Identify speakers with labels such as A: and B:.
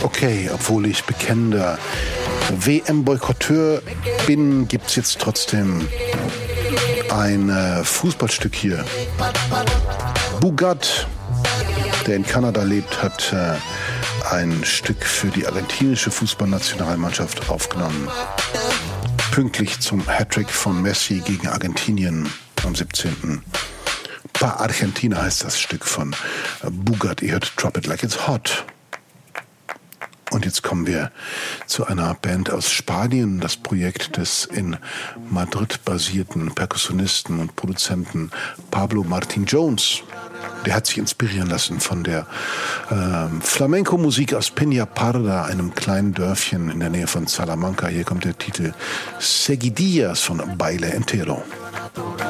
A: Okay, obwohl ich bekennender WM-Boykotteur bin, gibt's jetzt trotzdem ein Fußballstück hier. Bougat, der in Kanada lebt, hat ein Stück für die argentinische Fußballnationalmannschaft aufgenommen. Pünktlich zum Hattrick von Messi gegen Argentinien am 17. Pa Argentina heißt das Stück von Bougat. Ihr hört Drop It Like It's Hot. Und jetzt kommen wir zu einer Band aus Spanien, das Projekt des in Madrid basierten Perkussionisten und Produzenten Pablo Martin Jones. Der hat sich inspirieren lassen von der Flamenco-Musik aus Peña Parda, einem kleinen Dörfchen in der Nähe von Salamanca. Hier kommt der Titel Seguidillas von Baile Entero.